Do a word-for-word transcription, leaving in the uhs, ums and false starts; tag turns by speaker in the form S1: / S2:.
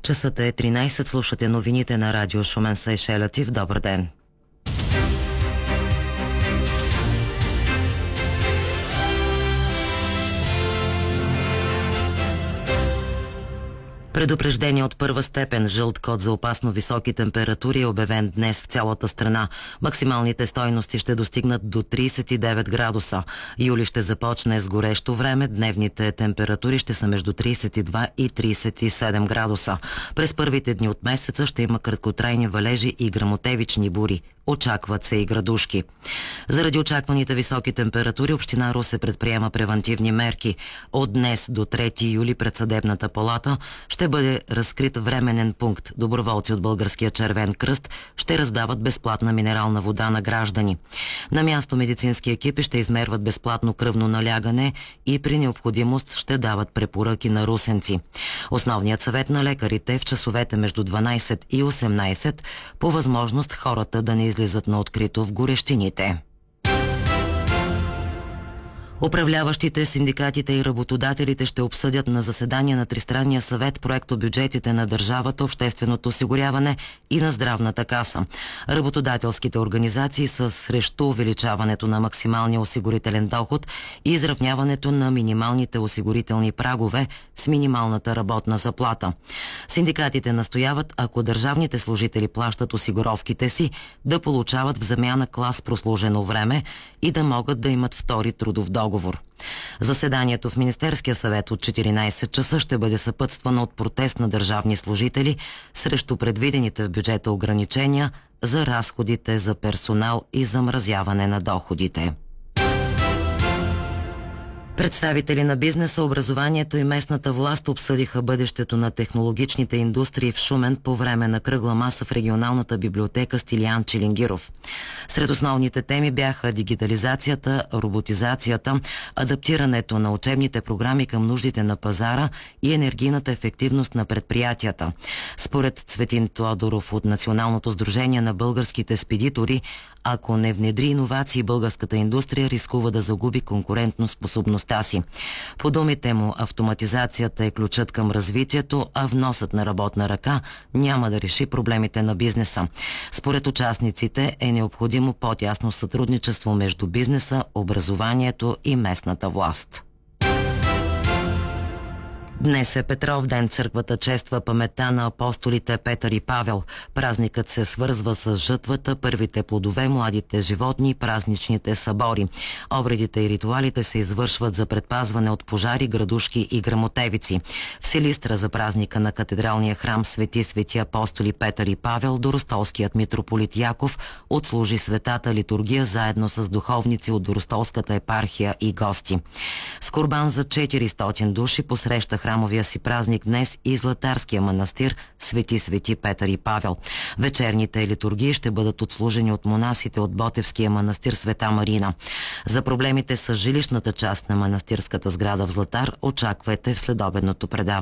S1: Часът е тринайсет, слушате новините на радио Шумен Сейшелятив. Добър ден! Предупреждение от първа степен, жълт код за опасно високи температури е обявен днес в цялата страна. Максималните стойности ще достигнат до трийсет и девет градуса. Юли ще започне с горещо време. Дневните температури ще са между трийсет и два и трийсет и седем градуса. През първите дни от месеца ще има краткотрайни валежи и гръмотевични бури. Очакват се и градушки. Заради очакваните високи температури, община Русе предприема превантивни мерки. От днес до трети юли пред съдебната палата ще бъде разкрит временен пункт. Доброволци от Българския червен кръст ще раздават безплатна минерална вода на граждани. На място медицински екипи ще измерват безплатно кръвно налягане и при необходимост ще дават препоръки на русенци. Основният съвет на лекарите в часовете между дванайсет и осемнайсет по възможност хората да не излизат на открито в горещините. Управляващите, синдикатите и работодателите ще обсъдят на заседание на Тристранния съвет проектобюджетите на държавата, общественото осигуряване и на здравната каса. Работодателските организации са срещу увеличаването на максималния осигурителен доход и изравняването на минималните осигурителни прагове с минималната работна заплата. Синдикатите настояват, ако държавните служители плащат осигуровките си, да получават в замяна клас прослужено време и да могат да имат втори трудов договор. Заседанието в Министерския съвет от четиринайсет часа ще бъде съпътствано от протест на държавни служители срещу предвидените в бюджета ограничения за разходите за персонал и замразяване на доходите. Представители на бизнеса, образованието и местната власт обсъдиха бъдещето на технологичните индустрии в Шумен по време на кръгла маса в регионалната библиотека Стилиян Челингиров. Сред основните теми бяха дигитализацията, роботизацията, адаптирането на учебните програми към нуждите на пазара и енергийната ефективност на предприятията. Според Цветин Тодоров от Националното сдружение на българските спедитори, ако не внедри иновации, българската индустрия рискува да загуби конкурентно способността си. По думите му, автоматизацията е ключът към развитието, а вносът на работна ръка няма да реши проблемите на бизнеса. Според участниците е необходимо по-тясно сътрудничество между бизнеса, образованието и местната власт. Днес е Петров ден. Църквата чества паметта на апостолите Петър и Павел. Празникът се свързва с жътвата, първите плодове, младите животни и празничните събори. Обредите и ритуалите се извършват за предпазване от пожари, градушки и гръмотевици. В Силистра за празника на катедралния храм Свети Свети апостоли Петър и Павел Доростолският митрополит Яков отслужи светата литургия заедно с духовници от Доростолската епархия и гости. С курбан за четиристотин души посреща храмовия си празник днес и Златарския манастир Свети Свети Петър и Павел. Вечерните литургии ще бъдат отслужени от монасите от Ботевския манастир Света Марина. За проблемите с жилищната част на манастирската сграда в Златар очаквайте в следобедното предаване.